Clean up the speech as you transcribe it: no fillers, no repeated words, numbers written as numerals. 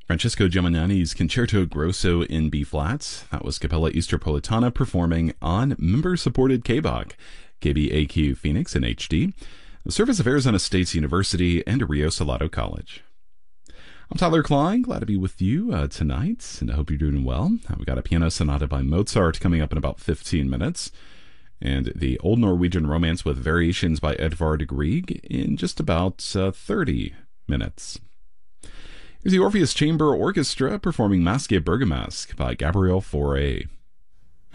Francesco Giovinazzi's Concerto Grosso in B-flat. That was Capella Eastropolitana performing on member-supported KBOC, KBAQ Phoenix in HD, the service of Arizona State University, and Rio Salado College. I'm Tyler Klein, glad to be with you tonight, and I hope you're doing well. We've got a piano sonata by Mozart coming up in about 15 minutes, and the Old Norwegian Romance with Variations by Edvard Grieg in just about 30 minutes. Here's the Orpheus Chamber Orchestra performing Masque Bergamasque by Gabriel Fauré.